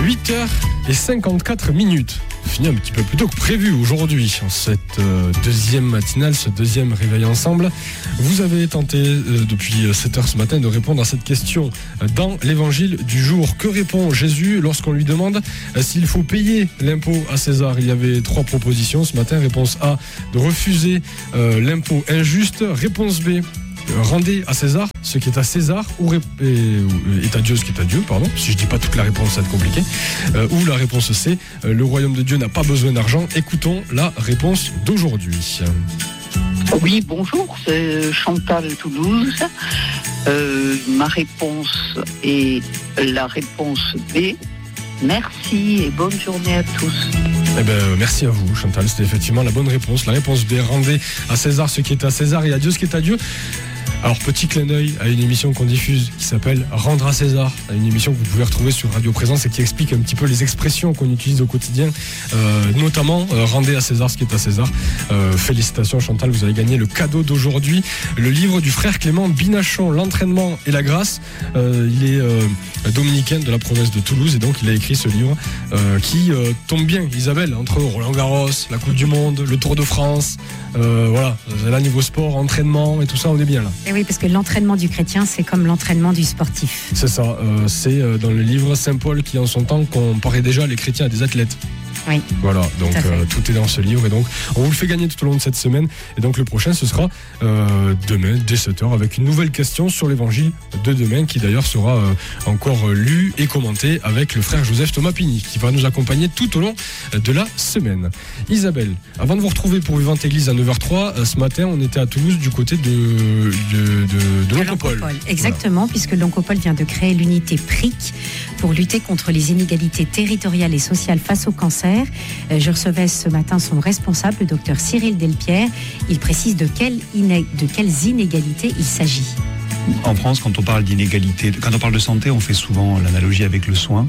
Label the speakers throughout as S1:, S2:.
S1: 8h54. Fini un petit peu plus tôt que prévu aujourd'hui, en cette deuxième matinale, ce deuxième réveil ensemble. Vous avez tenté depuis 7h ce matin de répondre à cette question dans l'évangile du jour. Que répond Jésus lorsqu'on lui demande s'il faut payer l'impôt à César? Il y avait 3 propositions ce matin. Réponse A, de refuser l'impôt injuste. Réponse B, rendez à César ce qui est à César, ou est à Dieu ce qui est à Dieu, pardon. Si je dis pas toute la réponse, ça va être compliqué. Ou la réponse C, le royaume de Dieu n'a pas besoin d'argent. Écoutons la réponse d'aujourd'hui.
S2: Oui, bonjour, c'est Chantal Toulouse. Ma réponse est la réponse B. Merci et bonne journée à tous.
S1: Merci à vous, Chantal. C'était effectivement la bonne réponse. La réponse B, rendez à César ce qui est à César et à Dieu ce qui est à Dieu. Alors, petit clin d'œil à une émission qu'on diffuse qui s'appelle Rendre à César, une émission que vous pouvez retrouver sur Radio Présence et qui explique un petit peu les expressions qu'on utilise au quotidien, notamment rendez à César ce qui est à César. Félicitations Chantal, vous avez gagné le cadeau d'aujourd'hui, le livre du frère Clément Binachon, L'entraînement et la grâce. Il est dominicain de la province de Toulouse et donc il a écrit ce livre qui tombe bien, Isabelle, entre Roland Garros, la Coupe du Monde, le Tour de France. Voilà, là niveau sport, entraînement et tout ça, on est bien là.
S3: Et oui, parce que l'entraînement du chrétien, c'est comme l'entraînement du sportif.
S1: C'est ça, c'est dans le livre Saint Paul qui en son temps comparait déjà les chrétiens à des athlètes.
S3: Oui.
S1: Voilà, donc tout est dans ce livre et donc on vous le fait gagner tout au long de cette semaine et donc le prochain ce sera demain dès 7h avec une nouvelle question sur l'évangile de demain qui d'ailleurs sera encore lu et commenté avec le frère Joseph Thomas Pigny qui va nous accompagner tout au long de la semaine. Isabelle, avant de vous retrouver pour Vivante Église à 9h03, ce matin on était à Toulouse du côté de l'Oncopole.
S3: Exactement, voilà. Puisque l'Oncopole vient de créer l'unité PRIC pour lutter contre les inégalités territoriales et sociales face au cancer. Je recevais ce matin son responsable, le docteur Cyril Delpierre. Il précise de quelles inégalités il s'agit.
S4: En France, quand on parle d'inégalité, quand on parle de santé, on fait souvent l'analogie avec le soin.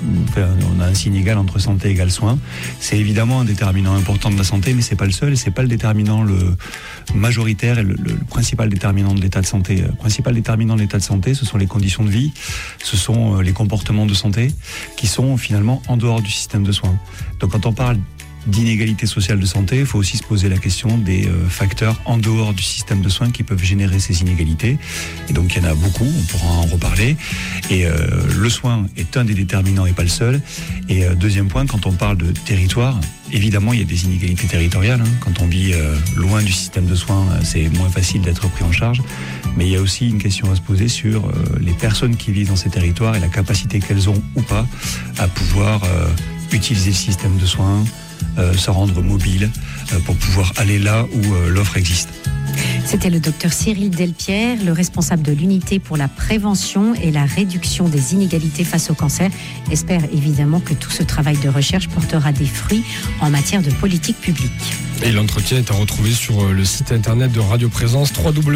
S4: On a un signe égal entre santé égale soin. C'est évidemment un déterminant important de la santé, mais c'est pas le seul et c'est pas le déterminant le majoritaire et le principal déterminant de l'état de santé. Le principal déterminant de l'état de santé, ce sont les conditions de vie, ce sont les comportements de santé qui sont finalement en dehors du système de soins. Donc quand on parle d'inégalité sociale de santé, il faut aussi se poser la question des facteurs en dehors du système de soins qui peuvent générer ces inégalités. Et donc il y en a beaucoup, on pourra en reparler. Et le soin est un des déterminants et pas le seul. Et deuxième point, quand on parle de territoire, évidemment il y a des inégalités territoriales. Quand on vit loin du système de soins, c'est moins facile d'être pris en charge. Mais il y a aussi une question à se poser sur les personnes qui vivent dans ces territoires et la capacité qu'elles ont ou pas à pouvoir utiliser le système de soins, se rendre mobile pour pouvoir aller là où l'offre existe.
S3: C'était le docteur Cyril Delpierre, le responsable de l'unité pour la prévention et la réduction des inégalités face au cancer. Espère évidemment que tout ce travail de recherche portera des fruits en matière de politique publique.
S1: Et l'entretien est à retrouver sur le site internet de Radio Présence,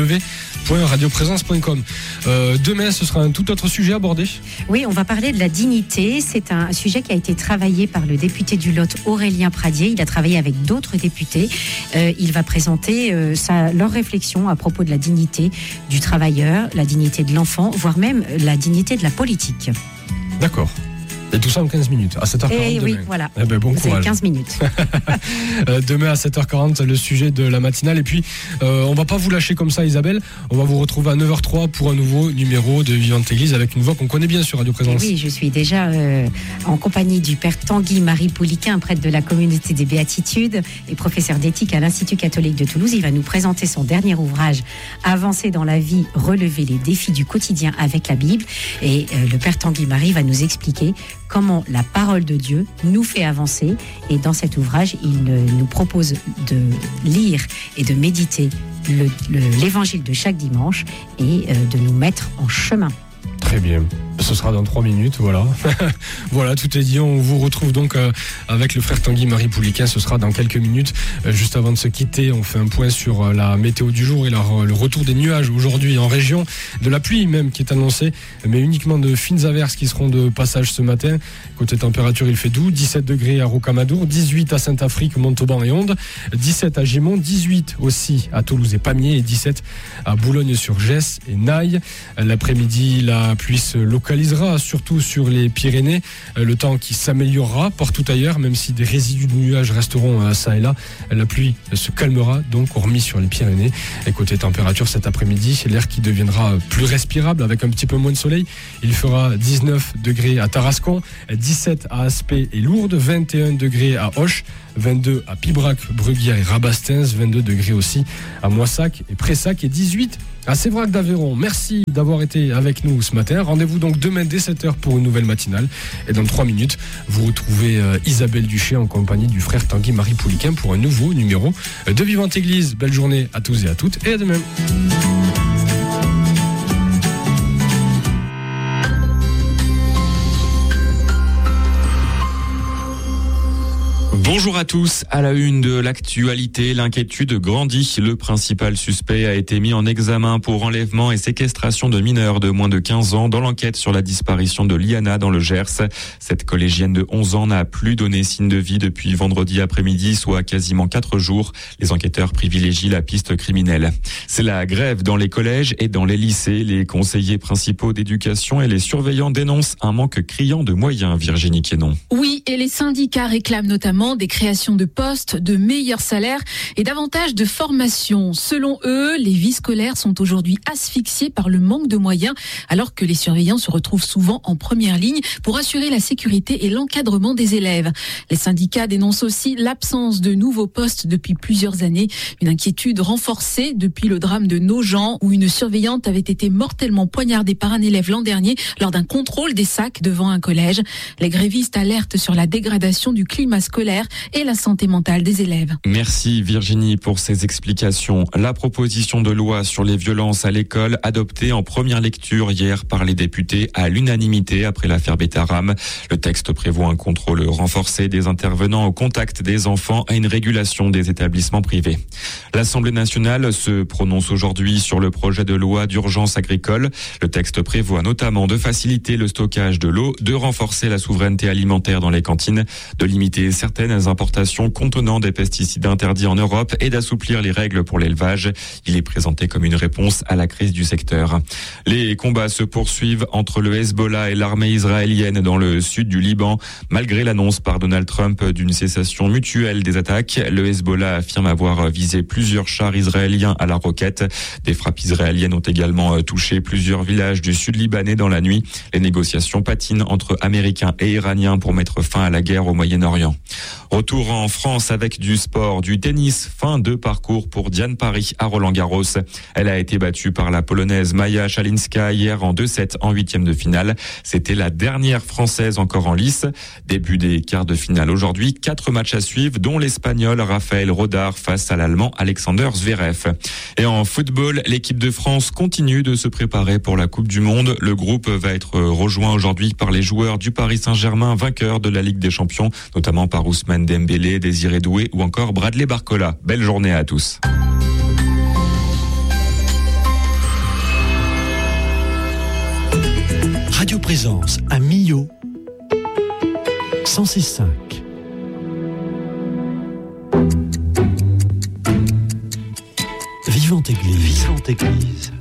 S1: www.radioprésence.com. Demain, ce sera un tout autre sujet abordé.
S3: Oui, on va parler de la dignité. C'est un sujet qui a été travaillé par le député du Lot, Aurélien Pradier. Il a travaillé avec d'autres députés. Il va présenter leur réflexion à propos de la dignité du travailleur, la dignité de l'enfant, voire même la dignité de la politique.
S1: D'accord. Et tout ça en 15 minutes, à 7h40
S3: demain.
S1: Oui,
S3: voilà.
S1: Bon
S3: vous
S1: courage.
S3: avez 15 minutes.
S1: Demain à 7h40, le sujet de la matinale. Et puis, on va pas vous lâcher comme ça, Isabelle. On va vous retrouver à 9h03 pour un nouveau numéro de Vivante Église avec une voix qu'on connaît bien sur Radio Présence.
S3: Oui, je suis déjà en compagnie du père Tanguy-Marie Pouliquin, prêtre de la communauté des Béatitudes et professeur d'éthique à l'Institut catholique de Toulouse. Il va nous présenter son dernier ouvrage, Avancer dans la vie, relever les défis du quotidien avec la Bible. Et le père Tanguy-Marie va nous expliquer comment la parole de Dieu nous fait avancer. Et dans cet ouvrage, il nous propose de lire et de méditer l'évangile de chaque dimanche et de nous mettre en chemin.
S1: Très bien. Ce sera dans 3 minutes, voilà. Voilà, tout est dit. On vous retrouve donc avec le frère Tanguy-Marie Pouliquin. Ce sera dans quelques minutes. Juste avant de se quitter, on fait un point sur la météo du jour et le retour des nuages aujourd'hui en région. De la pluie même qui est annoncée, mais uniquement de fines averses qui seront de passage ce matin. Côté température, il fait doux. 17 degrés à Rocamadour, 18 à Saint-Afrique, Montauban et Onde, 17 à Gimont, 18 aussi à Toulouse et Pamiers et 17 à Boulogne-sur-Gesse et Naï. L'après-midi, la pluie se localise focalisera surtout sur les Pyrénées. Le temps qui s'améliorera partout ailleurs, même si des résidus de nuages resteront ça et là. La pluie se calmera donc, hormis sur les Pyrénées. Et côté température cet après-midi, l'air qui deviendra plus respirable avec un petit peu moins de soleil. Il fera 19 degrés à Tarascon, 17 à Aspet et Lourdes, 21 degrés à Auch, 22 à Pibrac, Bruguière et Rabastens, 22 degrés aussi à Moissac et Pressac et 18 à Sévrac d'Aveyron. Merci d'avoir été avec nous ce matin. Rendez-vous donc demain dès 7h pour une nouvelle matinale. Et dans 3 minutes, vous retrouvez Isabelle Duché en compagnie du frère Tanguy Marie Pouliquin pour un nouveau numéro de Vivante Église. Belle journée à tous et à toutes et à demain.
S5: Bonjour à tous. À la une de l'actualité, l'inquiétude grandit. Le principal suspect a été mis en examen pour enlèvement et séquestration de mineurs de moins de 15 ans dans l'enquête sur la disparition de Liana dans le Gers. Cette collégienne de 11 ans n'a plus donné signe de vie depuis vendredi après-midi, soit quasiment 4 jours. Les enquêteurs privilégient la piste criminelle. C'est la grève dans les collèges et dans les lycées. Les conseillers principaux d'éducation et les surveillants dénoncent un manque criant de moyens, Virginie Quénon.
S6: Oui, et les syndicats réclament notamment des créations de postes, de meilleurs salaires et davantage de formation. Selon eux, les vies scolaires sont aujourd'hui asphyxiées par le manque de moyens, alors que les surveillants se retrouvent souvent en première ligne pour assurer la sécurité et l'encadrement des élèves. Les syndicats dénoncent aussi l'absence de nouveaux postes depuis plusieurs années, une inquiétude renforcée depuis le drame de Nogent où une surveillante avait été mortellement poignardée par un élève l'an dernier lors d'un contrôle des sacs devant un collège. Les grévistes alertent sur la dégradation du climat scolaire et la santé mentale des élèves.
S5: Merci Virginie pour ces explications. La proposition de loi sur les violences à l'école adoptée en première lecture hier par les députés à l'unanimité après l'affaire Betaram. Le texte prévoit un contrôle renforcé des intervenants au contact des enfants et une régulation des établissements privés. L'Assemblée nationale se prononce aujourd'hui sur le projet de loi d'urgence agricole. Le texte prévoit notamment de faciliter le stockage de l'eau, de renforcer la souveraineté alimentaire dans les cantines, de limiter certaines importations contenant des pesticides interdits en Europe et d'assouplir les règles pour l'élevage. Il est présenté comme une réponse à la crise du secteur. Les combats se poursuivent entre le Hezbollah et l'armée israélienne dans le sud du Liban. Malgré l'annonce par Donald Trump d'une cessation mutuelle des attaques, le Hezbollah affirme avoir visé plusieurs chars israéliens à la roquette. Des frappes israéliennes ont également touché plusieurs villages du sud libanais dans la nuit. Les négociations patinent entre Américains et Iraniens pour mettre fin à la guerre au Moyen-Orient. Retour en France avec du sport, du tennis. Fin de parcours pour Diane Paris à Roland-Garros. Elle a été battue par la Polonaise Maja Szalinska hier en 2-7 en 8e de finale. C'était la dernière Française encore en lice. Début des quarts de finale aujourd'hui. 4 matchs à suivre, dont l'Espagnol Raphaël Rodar face à l'Allemand Alexander Zverev. Et en football, l'équipe de France continue de se préparer pour la Coupe du Monde. Le groupe va être rejoint aujourd'hui par les joueurs du Paris Saint-Germain, vainqueur de la Ligue des Champions, notamment par Ousmane Dembélé, Désiré Doué ou encore Bradley Barcola. Belle journée à tous.
S7: Radio Présence à Millau 106.5. Vivante Église. Vivante Église.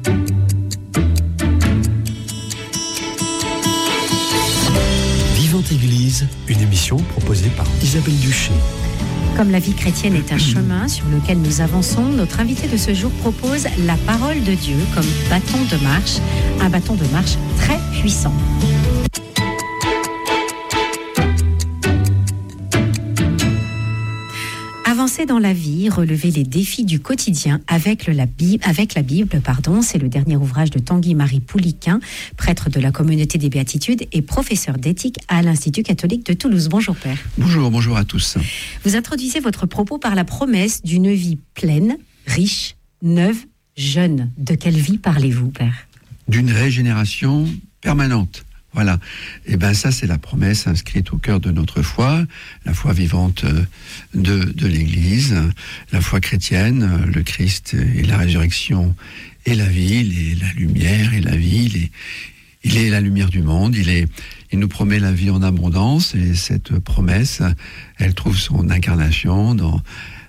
S7: Vivante Église, une émission proposée par Isabelle Duché.
S3: Comme la vie chrétienne est un chemin sur lequel nous avançons, notre invité de ce jour propose la parole de Dieu comme bâton de marche, un bâton de marche très puissant. Avancer dans la vie, relever les défis du quotidien avec la Bible, c'est le dernier ouvrage de Tanguy Marie Pouliquin, prêtre de la communauté des Béatitudes et professeur d'éthique à l'Institut catholique de Toulouse. Bonjour Père.
S8: Bonjour à tous.
S3: Vous introduisez votre propos par la promesse d'une vie pleine, riche, neuve, jeune. De quelle vie parlez-vous, Père ?
S8: D'une régénération permanente. Voilà. Et ben ça, c'est la promesse inscrite au cœur de notre foi, la foi vivante de l'Église, la foi chrétienne, le Christ et la résurrection et la vie, il est la lumière et la vie, il est la lumière du monde, il nous promet la vie en abondance et cette promesse, elle trouve son incarnation dans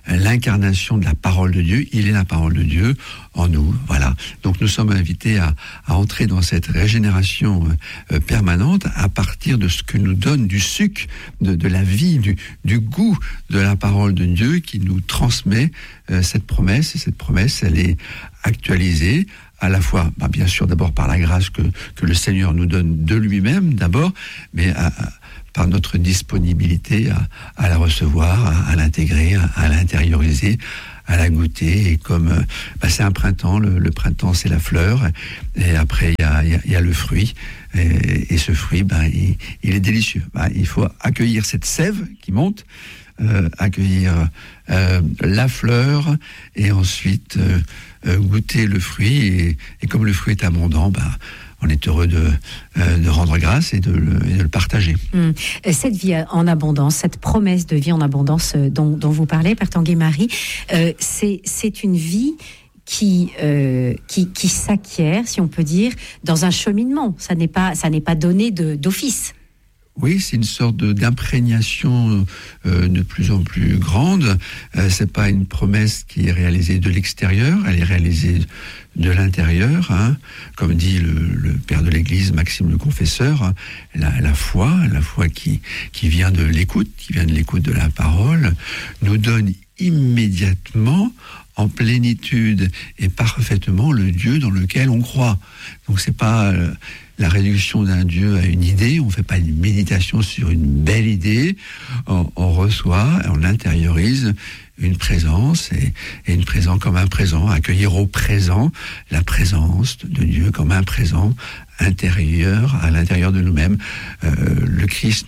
S8: l'incarnation de la parole de Dieu. Il est la parole de Dieu en nous. Voilà. Donc nous sommes invités à entrer dans cette régénération permanente à partir de ce que nous donne du sucre, de la vie, du goût de la parole de Dieu qui nous transmet cette promesse. Et cette promesse, elle est actualisée à la fois, bien sûr, d'abord par la grâce que le Seigneur nous donne de lui-même, d'abord, mais par notre disponibilité à la recevoir, à l'intégrer, à l'intérioriser, à la goûter. Et comme c'est un printemps, le printemps c'est la fleur, et après il y a le fruit, et ce fruit, il est délicieux. Il faut accueillir cette sève qui monte, accueillir la fleur, et ensuite goûter le fruit, et comme le fruit est abondant, on est heureux de rendre grâce et de le partager.
S3: Cette vie en abondance, cette promesse de vie en abondance dont vous parlez, Père Tanguy-Marie, c'est une vie qui s'acquiert, si on peut dire, dans un cheminement. Ça n'est pas donné d'office.
S8: Oui, c'est une sorte d'imprégnation de plus en plus grande. C'est pas une promesse qui est réalisée de l'extérieur, elle est réalisée de l'intérieur. Comme dit le père de l'Église, Maxime le Confesseur, la foi qui vient de l'écoute, de la parole, nous donne immédiatement, en plénitude et parfaitement, le Dieu dans lequel on croit. Donc c'est pas la réduction d'un Dieu à une idée, on ne fait pas une méditation sur une belle idée, on reçoit, on intériorise une présence, et une présence comme un présent, accueillir au présent la présence de Dieu comme un présent intérieur, à l'intérieur de nous-mêmes. Le Christ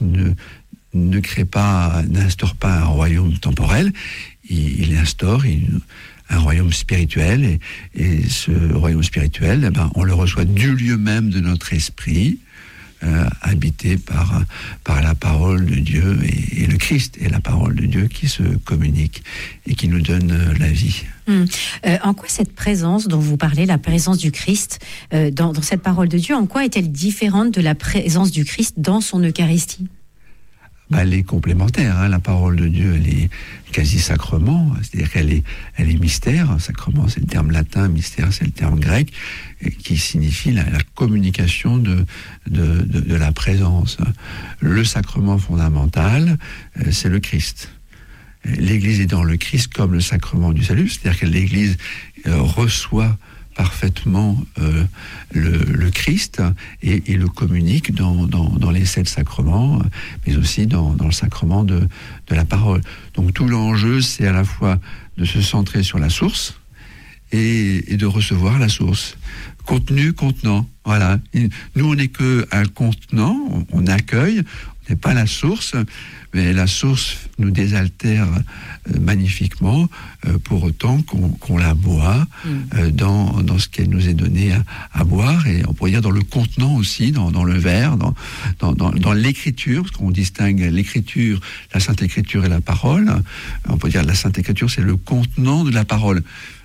S8: n'instaure pas un royaume temporel, il instaure un royaume spirituel, et ce royaume spirituel, on le reçoit du lieu même de notre esprit, habité par la parole de Dieu, et le Christ est la parole de Dieu qui se communique et qui nous donne la vie.
S3: En quoi cette présence dont vous parlez, la présence du Christ dans cette parole de Dieu, en quoi est-elle différente de la présence du Christ dans son Eucharistie ?
S8: Elle est complémentaire. La parole de Dieu, elle est quasi sacrement, c'est-à-dire qu'elle est mystère. Sacrement, c'est le terme latin, mystère, c'est le terme grec, qui signifie la communication de la présence. Le sacrement fondamental, c'est le Christ. L'Église est dans le Christ comme le sacrement du salut, c'est-à-dire que l'Église reçoit parfaitement le Christ et le communique dans les 7 sacrements, mais aussi dans le sacrement de la parole. Donc tout l'enjeu, c'est à la fois de se centrer sur la source et de recevoir la source. Contenu, contenant. Voilà. Nous, on n'est qu'un contenant, on accueille, on n'est pas la source, mais la source nous désaltère magnifiquement, pour autant qu'on la boit dans ce qu'elle nous est donné à boire, et on pourrait dire dans le contenant aussi, dans le verre, dans l'écriture, parce qu'on distingue l'écriture, la Sainte Écriture et la parole. On peut dire la Sainte Écriture, c'est le contenant de la parole.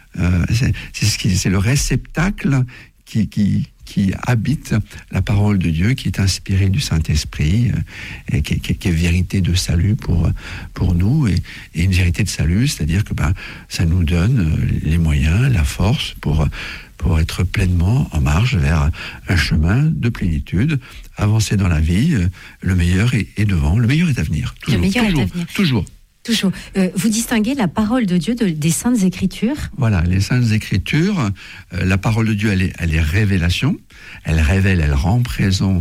S8: C'est le réceptacle qui habite la parole de Dieu, qui est inspirée du Saint-Esprit, et qui est vérité de salut pour nous, et une vérité de salut, c'est-à-dire que ça nous donne les moyens, la force pour être pleinement en marche vers un chemin de plénitude, avancer dans la vie. Le meilleur est devant, le meilleur est à venir. Toujours.
S3: Vous distinguez la parole de Dieu des Saintes Écritures ?
S8: Voilà, les Saintes Écritures, la parole de Dieu, elle est révélation, elle révèle, elle rend présent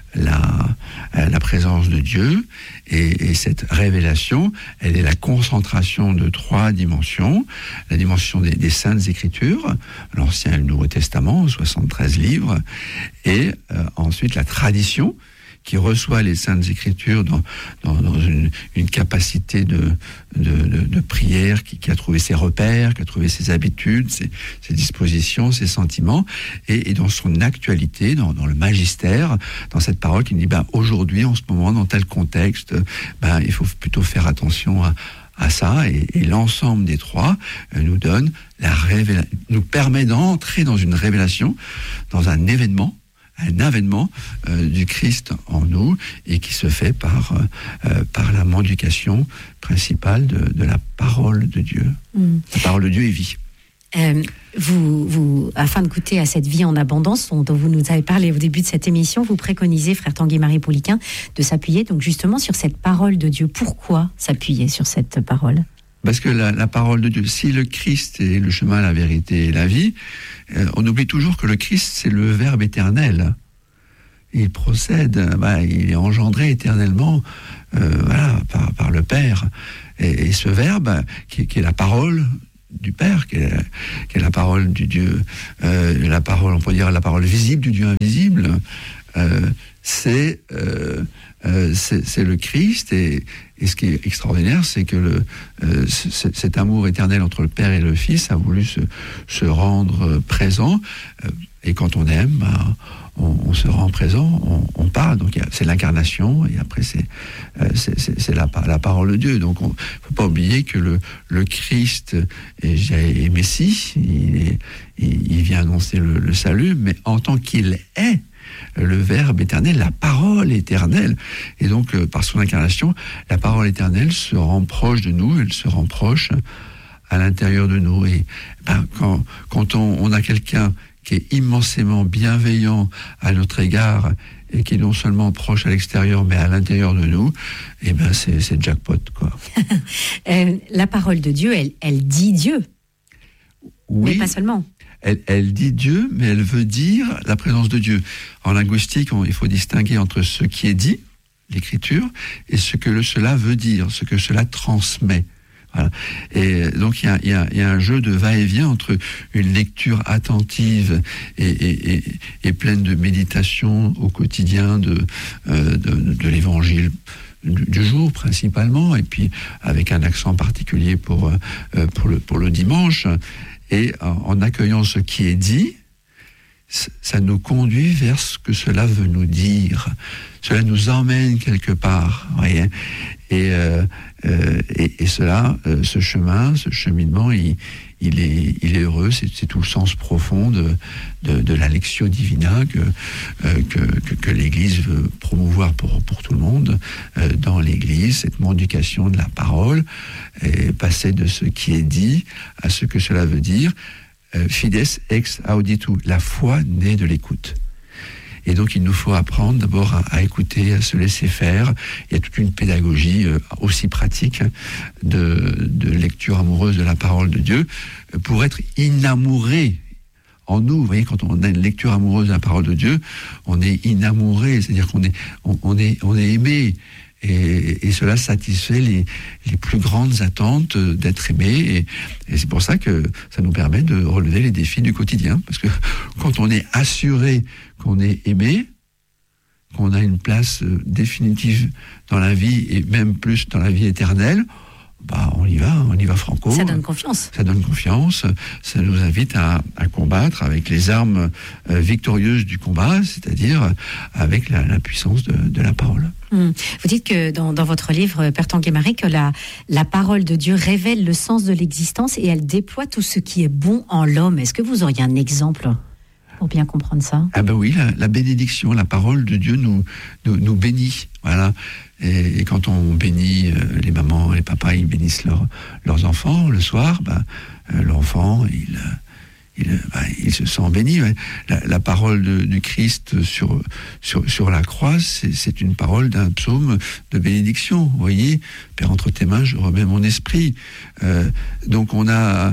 S8: la présence de Dieu, et cette révélation, elle est la concentration de 3 dimensions. La dimension des Saintes Écritures, l'Ancien et le Nouveau Testament, 73 livres, et ensuite la tradition, qui reçoit les Saintes Écritures dans une capacité de prière, qui a trouvé ses repères, qui a trouvé ses habitudes, ses dispositions, ses sentiments, et dans son actualité, dans le magistère, dans cette parole qui dit aujourd'hui, en ce moment, dans tel contexte, il faut plutôt faire attention à ça, et l'ensemble des 3 nous donne nous permet d'entrer dans une révélation, dans un événement un avènement du Christ en nous et qui se fait par la mendication principale de la parole de Dieu. La parole de Dieu est vie.
S3: Vous, afin de goûter à cette vie en abondance dont vous nous avez parlé au début de cette émission, vous préconisez, frère Tanguy-Marie Pouliquen, de s'appuyer donc justement sur cette parole de Dieu. Pourquoi s'appuyer sur cette parole ?
S8: Parce que la parole de Dieu, si le Christ est le chemin, la vérité et la vie, on oublie toujours que le Christ, c'est le Verbe éternel. Il procède, il est engendré éternellement par le Père. Et ce Verbe, qui est la parole du Père, qui est la parole du Dieu, la parole, on pourrait dire la parole visible du Dieu invisible, c'est le Christ. Et ce qui est extraordinaire, c'est que cet amour éternel entre le Père et le Fils a voulu se rendre présent. Et quand on aime, on se rend présent, on parle. Donc c'est l'incarnation, et après c'est la parole de Dieu. Donc il ne faut pas oublier que le Christ est Messie, il vient annoncer le salut, mais en tant qu'il est le Verbe éternel, la parole éternelle. Et donc, par son incarnation, la parole éternelle se rend proche de nous, elle se rend proche à l'intérieur de nous. Et quand on a quelqu'un qui est immensément bienveillant à notre égard et qui est non seulement proche à l'extérieur, mais à l'intérieur de nous, c'est jackpot, quoi.
S3: La parole de Dieu, elle dit Dieu.
S8: Oui.
S3: Mais pas seulement.
S8: Elle dit Dieu, mais elle veut dire la présence de Dieu. En linguistique, il faut distinguer entre ce qui est dit, l'écriture, et ce que cela veut dire, ce que cela transmet. Voilà. Et donc il y a un jeu de va-et-vient entre une lecture attentive et pleine de méditation au quotidien de l'évangile du jour principalement, et puis avec un accent particulier pour le dimanche. Et en accueillant ce qui est dit, ça nous conduit vers ce que cela veut nous dire. Cela nous emmène quelque part, voyez. Et cela, ce cheminement, il est heureux. C'est tout le sens profond de la Lectio Divina que l'Église veut promouvoir pour tout le monde dans l'Église, cette mendication de la parole, et passer de ce qui est dit à ce que cela veut dire. Fides ex auditu, la foi naît de l'écoute. Et donc il nous faut apprendre d'abord à écouter, à se laisser faire. Il y a toute une pédagogie aussi pratique de lecture amoureuse de la parole de Dieu pour être inamouré en nous. Vous voyez, quand on a une lecture amoureuse de la parole de Dieu, on est inamouré, c'est-à-dire qu'on est aimé. Et cela satisfait les plus grandes attentes d'être aimé. Et c'est pour ça que ça nous permet de relever les défis du quotidien. Parce que quand on est assuré qu'on est aimé, qu'on a une place définitive dans la vie, et même plus dans la vie éternelle, on y va franco.
S3: Ça donne confiance.
S8: Ça donne confiance, ça nous invite à combattre avec les armes victorieuses du combat, c'est-à-dire avec la puissance de la parole.
S3: Vous dites que dans votre livre, Père Tanguy-Marie, que la parole de Dieu révèle le sens de l'existence et elle déploie tout ce qui est bon en l'homme. Est-ce que vous auriez un exemple pour bien comprendre ça?
S8: Oui, la bénédiction, la parole de Dieu nous bénit. Voilà. Et quand on bénit, les mamans, les papas, ils bénissent leurs enfants le soir, l'enfant, il se sent béni. La parole du Christ sur la croix, c'est une parole d'un psaume de bénédiction. Vous voyez, Père, entre tes mains, je remets mon esprit. Donc on a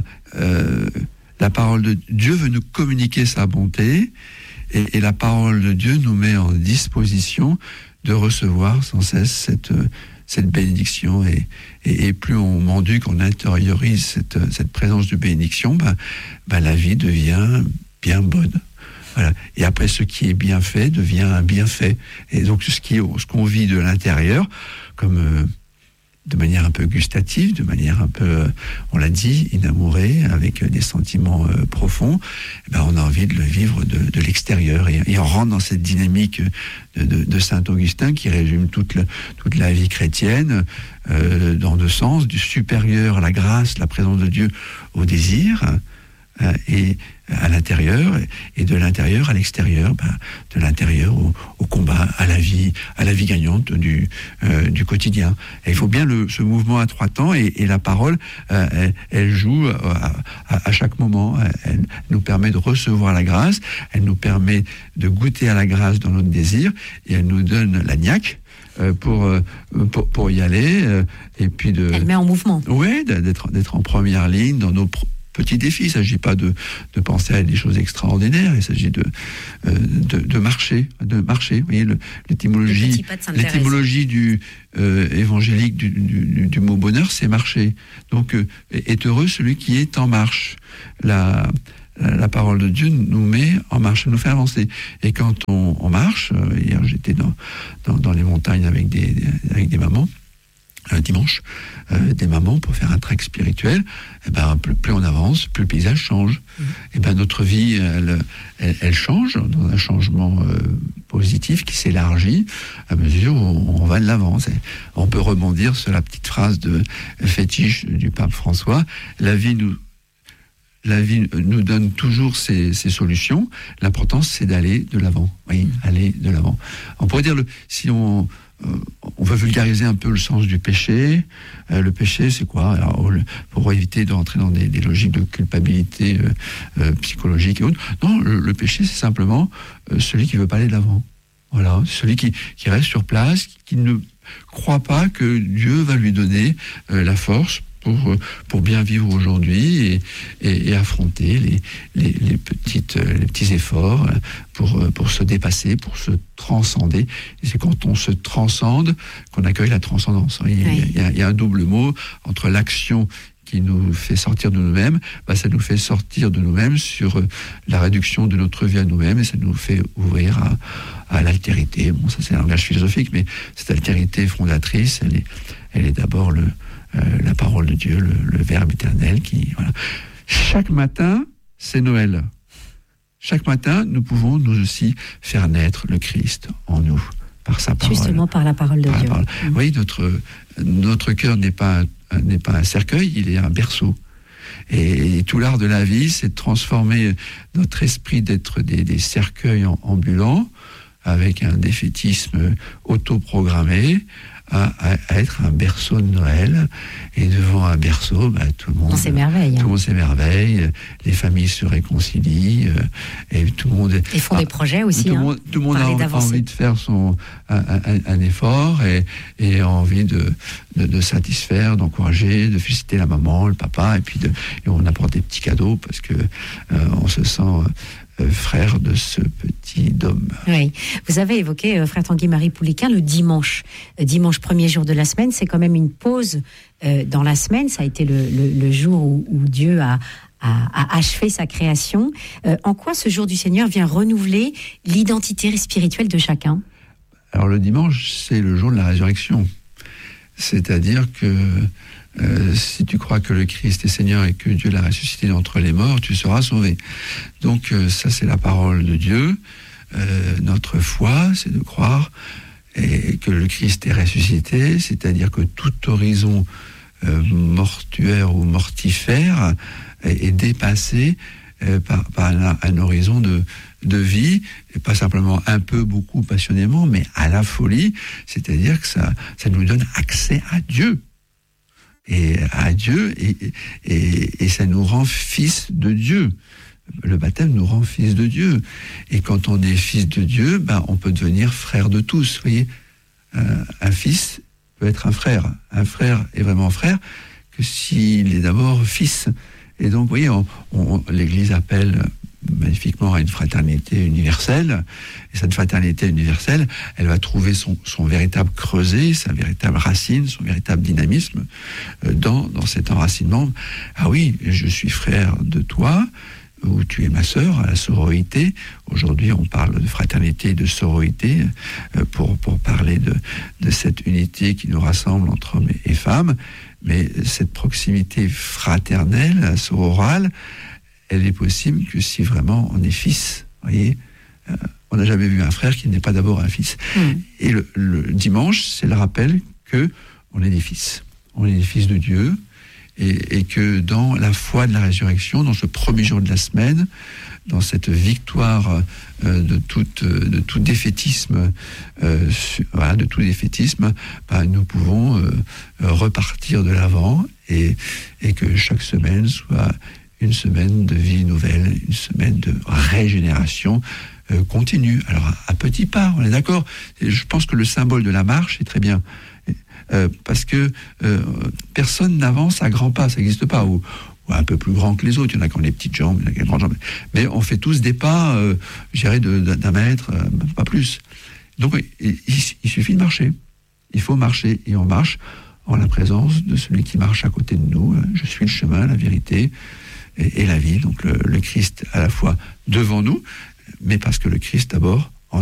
S8: la parole de Dieu veut nous communiquer sa bonté, et la parole de Dieu nous met en disposition de recevoir sans cesse cette bénédiction, et plus on mendue, qu'on intériorise cette présence de bénédiction, la vie devient bien bonne. Voilà. Et après, ce qui est bien fait devient un bienfait. Et donc ce qu'on vit de l'intérieur, comme de manière un peu gustative, de manière un peu, on l'a dit, inamourée, avec des sentiments profonds, on a envie de le vivre de l'extérieur. Et on rentre dans cette dynamique de Saint Augustin qui résume toute la vie chrétienne dans deux sens, du supérieur, la grâce, la présence de Dieu, au désir. et à l'intérieur, et de l'intérieur à l'extérieur, de l'intérieur au combat, à la vie gagnante du quotidien. Et il faut bien ce mouvement à 3 temps, et la parole, elle joue à chaque moment. Elle nous permet de recevoir la grâce, elle nous permet de goûter à la grâce dans notre désir, et elle nous donne la niaque pour y aller, et puis
S3: elle met en mouvement.
S8: Oui, d'être en première ligne dans nos petits défis. Il ne s'agit pas de penser à des choses extraordinaires, il s'agit de marcher. Vous voyez, l'étymologie du évangélique du mot bonheur, c'est marcher. Donc, est heureux celui qui est en marche. La parole de Dieu nous met en marche, nous fait avancer. Et quand on marche, hier j'étais dans les montagnes avec des mamans, dimanche, des mamans pour faire un trek spirituel, plus on avance, plus le paysage change. Et notre vie, elle change, dans un changement positif qui s'élargit à mesure où on va de l'avant. On peut rebondir sur la petite phrase de fétiche du pape François: la vie nous donne toujours ses solutions. L'important, c'est d'aller de l'avant. Oui, aller de l'avant. On pourrait dire, si on veut vulgariser un peu le sens du péché. Le péché, c'est quoi? Alors, pour éviter d'entrer dans des logiques de culpabilité psychologique et autres. Non, le péché, c'est simplement celui qui veut pas aller de l'avant. Voilà, celui qui reste sur place, qui ne croit pas que Dieu va lui donner la force pour bien vivre aujourd'hui et affronter les petits efforts pour se dépasser, pour se transcender. Et c'est quand on se transcende qu'on accueille la transcendance. Il y a un double mot entre l'action qui nous fait sortir de nous-mêmes, ça nous fait sortir de nous-mêmes sur la réduction de notre vie à nous-mêmes, et ça nous fait ouvrir à l'altérité. Bon, ça c'est un langage philosophique, mais cette altérité fondatrice, elle est d'abord la parole de Dieu, le Verbe éternel voilà. Chaque matin, c'est Noël. Chaque matin, nous pouvons nous aussi faire naître le Christ en nous, par sa parole.
S3: Justement par la parole de Dieu.
S8: Oui, notre cœur n'est pas un cercueil, il est un berceau. Et tout l'art de la vie, c'est de transformer notre esprit d'être des cercueils ambulants, avec un défaitisme autoprogrammé, à être un berceau de Noël. Et devant un berceau, tout le monde s'émerveille. Tout le monde s'émerveille, les familles se réconcilient, et tout le monde...
S3: Et font des projets aussi.
S8: Tout le monde a envie de faire un effort, et a envie de satisfaire, d'encourager, de féliciter la maman, le papa, et on apporte des petits cadeaux, parce que on se sent... frère de ce petit homme.
S3: Oui, vous avez évoqué, frère Tanguy-Marie Pouliquen, le dimanche. Dimanche, premier jour de la semaine, c'est quand même une pause dans la semaine. Ça a été le jour où Dieu a achevé sa création. En quoi ce jour du Seigneur vient renouveler l'identité spirituelle de chacun?
S8: Alors le dimanche, c'est le jour de la résurrection. C'est-à-dire que si tu crois que le Christ est Seigneur et que Dieu l'a ressuscité d'entre les morts, tu seras sauvé. Donc ça, c'est la parole de Dieu. Notre foi, c'est de croire que le Christ est ressuscité, c'est-à-dire que tout horizon mortuaire ou mortifère est dépassé par un horizon de vie, et pas simplement un peu, beaucoup, passionnément, mais à la folie, c'est-à-dire que ça nous donne accès à Dieu. Et ça nous rend fils de Dieu. Le baptême nous rend fils de Dieu. Et quand on est fils de Dieu, on peut devenir frère de tous. Vous voyez, un fils peut être un frère. Un frère est vraiment frère que s'il est d'abord fils. Et donc, vous voyez, l'Église appelle magnifiquement à une fraternité universelle. Et cette fraternité universelle, elle va trouver son véritable creuset, sa véritable racine, son véritable dynamisme dans cet enracinement. Ah oui, je suis frère de toi, ou tu es ma sœur, à la sororité. Aujourd'hui, on parle de fraternité et de sororité pour parler de cette unité qui nous rassemble entre hommes et femmes. Mais cette proximité fraternelle, sororale, elle est possible que si vraiment on est fils. Vous voyez, on n'a jamais vu un frère qui n'est pas d'abord un fils. Et le dimanche, c'est le rappel que on est des fils. On est des fils de Dieu, et que dans la foi de la résurrection, dans ce premier jour de la semaine, dans cette victoire de tout défaitisme, nous pouvons repartir de l'avant et que chaque semaine soit une semaine de vie nouvelle, une semaine de régénération continue. Alors à petits pas, on est d'accord. Je pense que le symbole de la marche est très bien. Parce que personne n'avance à grands pas, ça n'existe pas. Ou un peu plus grand que les autres, il y en a qui ont des petites jambes, il y en a qui ont des grandes jambes. Mais on fait tous des pas, je dirais, d'un mètre, pas plus. Donc il suffit de marcher. Il faut marcher, et on marche en la présence de celui qui marche à côté de nous. Je suis le chemin, la vérité et la vie. Donc le Christ à la fois devant nous, mais parce que le Christ d'abord